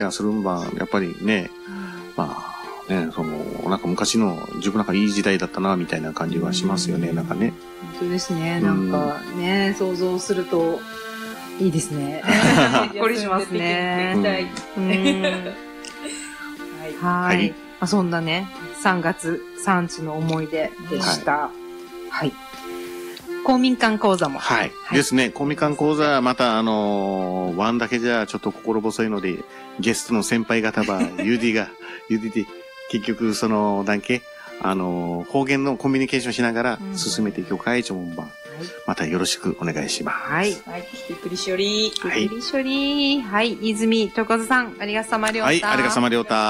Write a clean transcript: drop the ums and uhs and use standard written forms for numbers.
やするんば、やっぱりね、まあね、なんか昔の自分なんかいい時代だったな、みたいな感じはしますよね、なんかね。 本当ですね。なんかね、想像するといいですね。ほっこりしますね。はい。そんなね、3月産地の思い出でした。はい。公民館講座も。 はい。ですね。公民館講座、またワンだけじゃちょっと心細いので、ゲストの先輩方は、UD で、結局、方言のコミュニケーションしながら進めていく会長も、またよろしくお願いします。 はい。 びっくりしょり。 はい。泉とこずさん、ありがさまりょうた。 はい、ありがさまりょうた。